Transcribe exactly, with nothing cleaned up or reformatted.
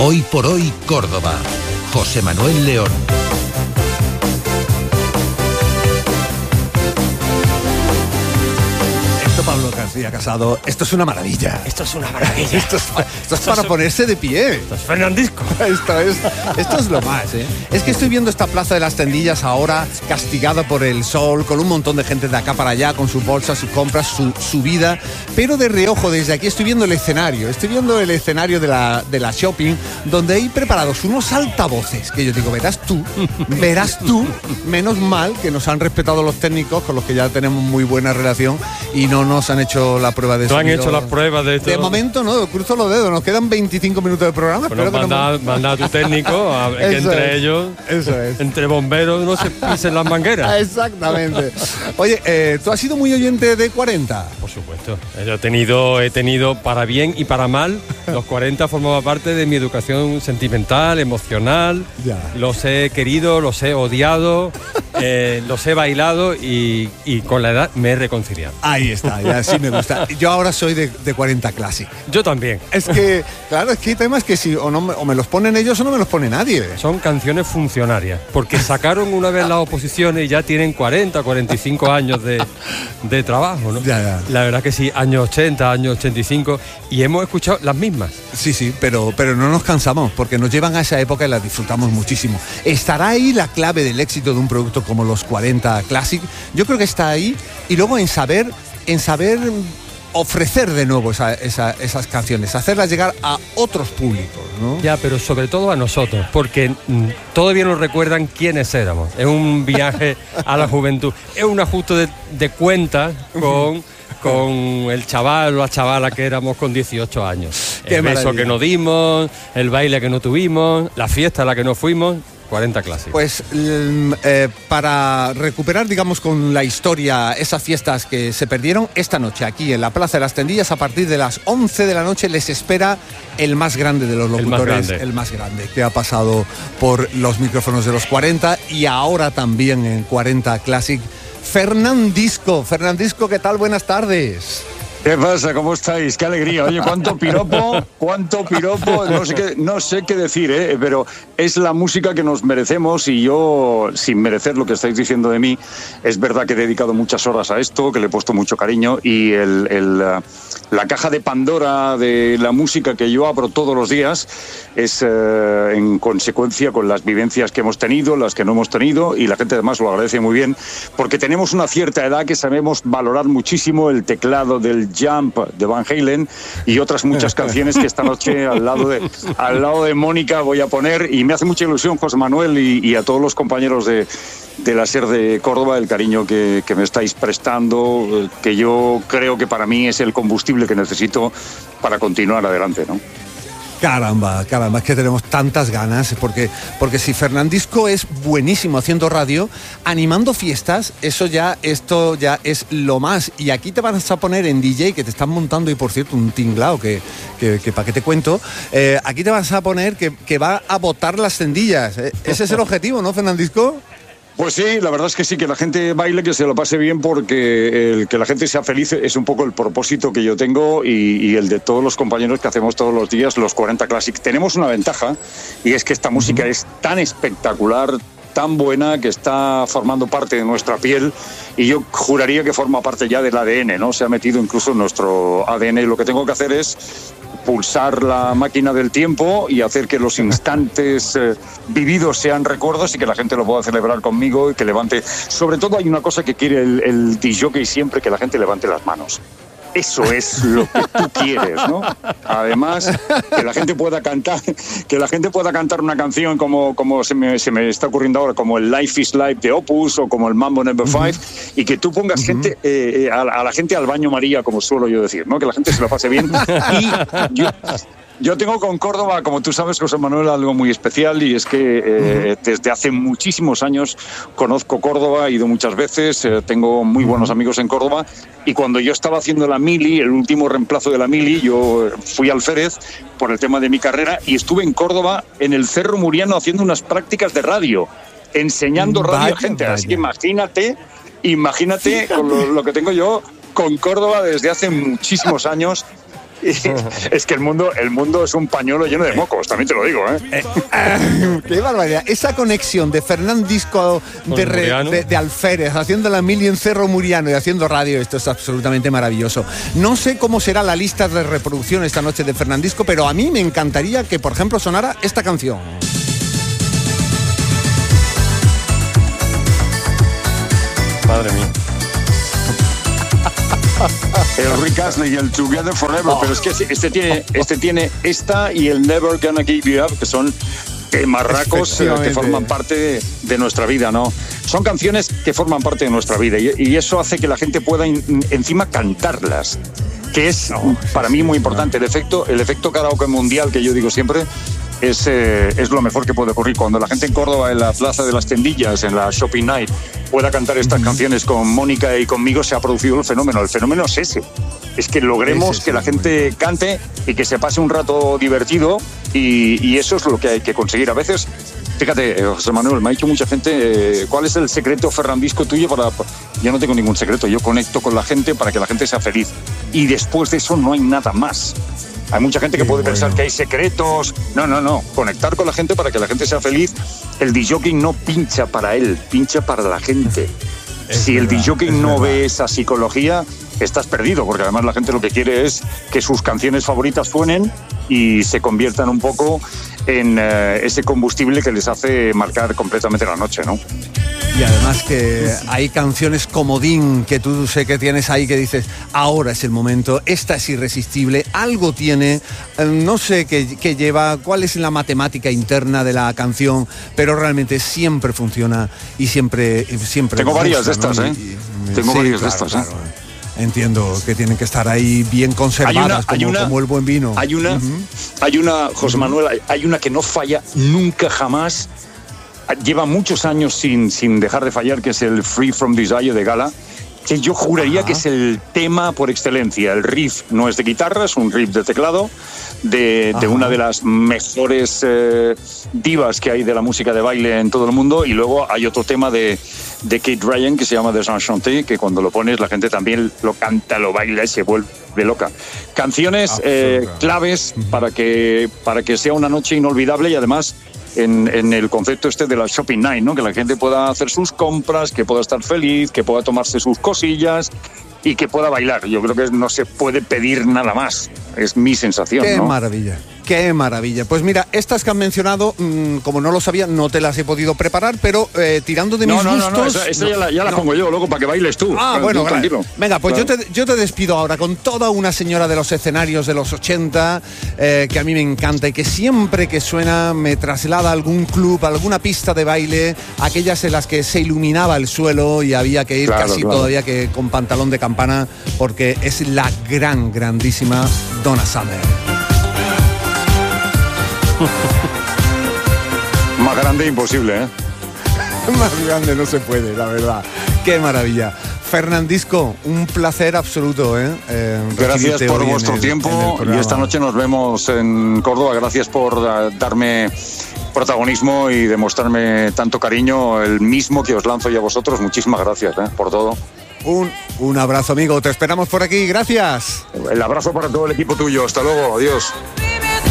Hoy por hoy Córdoba. José Manuel León. Pablo García Casado, esto es una maravilla. Esto es una maravilla. Esto es, esto es para esto ponerse de pie. Esto es Fernandisco. Esto es, esto es lo más, ¿eh? Es que estoy viendo esta Plaza de las Tendillas ahora castigada por el sol, con un montón de gente de acá para allá, con sus bolsas, sus compras, su, su vida. Pero de reojo, desde aquí estoy viendo el escenario. Estoy viendo el escenario de la, de la shopping, donde hay preparados unos altavoces, que yo digo, verás tú, verás tú. Menos mal que nos han respetado los técnicos, con los que ya tenemos muy buena relación, y no nos han hecho la prueba de ¿No sonido. han hecho las pruebas de esto? De momento no, cruzo los dedos, nos quedan veinticinco minutos de programa. Bueno, espero manda, que no... manda a tu técnico a que Eso entre es, ellos, eso es. entre bomberos, no se pisen las mangueras. Exactamente. Oye, eh, ¿tú has sido muy oyente de cuarenta? Por supuesto. Yo he tenido, he tenido para bien y para mal, los cuarenta formaba parte de mi educación sentimental, emocional. Ya. Los he querido, los he odiado, eh, los he bailado y, y con la edad me he reconciliado. Ahí está, ya sí me gusta. Yo ahora soy de, de cuarenta Classic. Yo también. Es que, claro, es que hay temas que si o, no, me- o me los ponen ellos o no me los pone nadie. Son canciones funcionarias, porque sacaron una vez las oposiciones y ya tienen cuarenta, cuarenta y cinco años de, de trabajo, ¿no? Ya, ya. La verdad que sí, años ochenta, años ochenta y cinco, y hemos escuchado las mismas. Sí, sí, pero, pero no nos cansamos, porque nos llevan a esa época y la disfrutamos muchísimo. ¿Estará ahí la clave del éxito de un producto como los cuarenta Classic? Yo creo que está ahí, y luego en saber, en saber ofrecer de nuevo esa- esa- esas canciones, hacerlas llegar a otros públicos, ¿no? Ya, pero sobre todo a nosotros, porque mm, todavía nos recuerdan quiénes éramos. Es un viaje a la juventud, es un ajuste de, de cuenta con... con el chaval o la chavala que éramos con dieciocho años. Qué El beso maravilla. que no dimos, el baile que no tuvimos, la fiesta a la que no fuimos, cuarenta Classic. Pues mm, eh, para recuperar, digamos, con la historia esas fiestas que se perdieron, esta noche aquí en la Plaza de las Tendillas, a partir de las once de la noche, les espera el más grande de los El más locutores, grande. el más grande, que ha pasado por los micrófonos de los cuarenta y ahora también en cuarenta Classic, Fernandisco. Fernandisco, ¿qué tal? Buenas tardes. ¿Qué pasa? ¿Cómo estáis? ¡Qué alegría! Oye, cuánto piropo, cuánto piropo, no sé qué, no sé qué decir, ¿eh? Pero es la música que nos merecemos y yo, sin merecer lo que estáis diciendo de mí, es verdad que he dedicado muchas horas a esto, que le he puesto mucho cariño y el, el, la caja de Pandora de la música que yo abro todos los días es eh, en consecuencia con las vivencias que hemos tenido, las que no hemos tenido, y la gente además lo agradece muy bien, porque tenemos una cierta edad que sabemos valorar muchísimo el teclado del Jump de Van Halen y otras muchas canciones que esta noche al lado de al lado de Mónica voy a poner, y me hace mucha ilusión, José Manuel, y, y a todos los compañeros de, de la SER de Córdoba, el cariño que, que me estáis prestando, eh, que yo creo que para mí es el combustible que necesito para continuar adelante, ¿no? Caramba, caramba, es que tenemos tantas ganas, porque, porque si Fernandisco es buenísimo haciendo radio, animando fiestas, eso ya, esto ya es lo más. Y aquí te vas a poner en D J, que te están montando, y por cierto, un tinglao, que, que, que para qué te cuento, eh, aquí te vas a poner que, que va a botar las tendillas. Eh, ese es el objetivo, ¿no, Fernandisco? Pues sí, la verdad es que sí, que la gente baile, que se lo pase bien, porque el que la gente sea feliz es un poco el propósito que yo tengo y, y el de todos los compañeros que hacemos todos los días los cuarenta Classic. Tenemos una ventaja, y es que esta música es tan espectacular, tan buena, que está formando parte de nuestra piel, y yo juraría que forma parte ya del A D N, ¿no? Se ha metido incluso en nuestro A D N, y lo que tengo que hacer es pulsar la máquina del tiempo y hacer que los instantes eh, vividos sean recuerdos y que la gente lo pueda celebrar conmigo y que levante. Sobre todo hay una cosa que quiere el, el disjockey siempre, que la gente levante las manos. Eso es lo que tú quieres, ¿no? Además, que la gente pueda cantar, que la gente pueda cantar una canción como, como se, me, se me está ocurriendo ahora, como el Life is Life de Opus o como el Mambo Number Five, uh-huh. y que tú pongas uh-huh. gente eh, a, a la gente al baño María, como suelo yo decir, ¿no? Que la gente se lo pase bien. Y yo, Yo tengo con Córdoba, como tú sabes, José Manuel, algo muy especial, y es que eh, uh-huh. desde hace muchísimos años conozco Córdoba, he ido muchas veces, eh, tengo muy buenos amigos en Córdoba, y cuando yo estaba haciendo la mili, el último reemplazo de la mili, yo fui al Férez por el tema de mi carrera y estuve en Córdoba, en el Cerro Muriano, haciendo unas prácticas de radio, enseñando radio vaya, a gente. Vaya. Así que imagínate, imagínate con lo, lo que tengo yo con Córdoba desde hace muchísimos años. Es que el mundo, el mundo es un pañuelo lleno de mocos, también te lo digo, ¿eh? eh uh, ¡Qué barbaridad! Esa conexión de Fernán Disco de, re, de, de Alférez, haciendo la mili en Cerro Muriano y haciendo radio, esto es absolutamente maravilloso. No sé cómo será la lista de reproducción esta noche de Fernán Disco, pero a mí me encantaría que, por ejemplo, sonara esta canción. Madre mía. El Rick Astley y el Together Forever, oh. Pero es que este tiene, este tiene esta y el Never Gonna Give You Up, que son marracos eh, que forman parte de, de nuestra vida, ¿no? Son canciones que forman parte de nuestra vida y, y eso hace que la gente pueda in, encima cantarlas, que es no, para mí muy importante. El efecto, el efecto karaoke mundial que yo digo siempre es, eh, es lo mejor que puede ocurrir. Cuando la gente en Córdoba, en la Plaza de las Tendillas, en la Shopping Night, pueda cantar estas uh-huh. canciones con Mónica y conmigo, se ha producido el fenómeno. El fenómeno es ese. Es que logremos ese, que la gente cante y que se pase un rato divertido y, y eso es lo que hay que conseguir. A veces, fíjate, José Manuel, me ha dicho mucha gente, eh, ¿cuál es el secreto ferrandisco tuyo para...? Yo no tengo ningún secreto, yo conecto con la gente para que la gente sea feliz. Y después de eso no hay nada más. Hay mucha gente que puede pensar que hay secretos. No, no, no. Conectar con la gente para que la gente sea feliz. El disc-jockey no pincha para él, pincha para la gente. Es si verdad, el disc-jockey no verdad. ve esa psicología, estás perdido, porque además la gente lo que quiere es que sus canciones favoritas suenen y se conviertan un poco en uh, ese combustible que les hace marcar completamente la noche, ¿no? Y además que hay canciones comodín que tú sé que tienes ahí que dices, ahora es el momento, esta es irresistible, algo tiene, no sé qué, qué lleva, cuál es la matemática interna de la canción, pero realmente siempre funciona y siempre... siempre Tengo gusta, varias de estas, ¿no? ¿eh? Y, y, Tengo sí, varias claro, de estas, claro. ¿eh? Entiendo que tienen que estar ahí bien conservadas, hay una, hay como, una, como el buen vino. Hay una, uh-huh. hay una, José Manuel, hay, hay una que no falla nunca jamás. Lleva muchos años sin, sin dejar de fallar, que es el Free From Desire de Gala, que yo juraría Ajá. que es el tema por excelencia. El riff no es de guitarra, es un riff de teclado de, de una de las mejores eh, divas que hay de la música de baile en todo el mundo. Y luego hay otro tema de, de Kate Ryan que se llama Desenchanté, que cuando lo pones la gente también lo canta, lo baila y se vuelve loca. Canciones eh, claves para que, para que sea una noche inolvidable y además... En, en el concepto este de la Shopping Night, ¿no? Que la gente pueda hacer sus compras, que pueda estar feliz, que pueda tomarse sus cosillas y que pueda bailar. Yo creo que no se puede pedir nada más. Es mi sensación, Qué ¿no? maravilla. Qué maravilla. Pues mira, estas que han mencionado, mmm, como no lo sabía, no te las he podido preparar, pero eh, tirando de no, mis no, gustos... No, no, esa, esa no, ya la, ya la no. pongo yo, luego para que bailes tú. Ah, claro, bueno, tú, tranquilo. Venga, pues claro. yo, te, yo te despido ahora con toda una señora de los escenarios de los ochenta, eh, que a mí me encanta y que siempre que suena me traslada a algún club, a alguna pista de baile, aquellas en las que se iluminaba el suelo y había que ir claro, casi claro. todavía que con pantalón de campana, porque es la gran, grandísima Donna Summer. Más grande imposible, ¿eh? Más grande no se puede, la verdad. Qué maravilla. Fernandisco, un placer absoluto, ¿eh? eh Gracias por vuestro el, tiempo y esta noche nos vemos en Córdoba. Gracias por uh, darme protagonismo y demostrarme tanto cariño, el mismo que os lanzo yo a vosotros. Muchísimas gracias, ¿eh? Por todo. Un, un abrazo, amigo. Te esperamos por aquí. Gracias. El abrazo para todo el equipo tuyo. Hasta luego. Adiós.